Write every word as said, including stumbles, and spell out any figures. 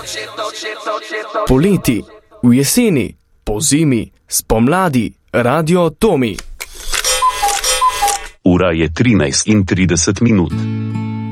Poleti, v jeseni, po zimi, spomladi, Radio Tomi. Ura je trinajst in trideset minut.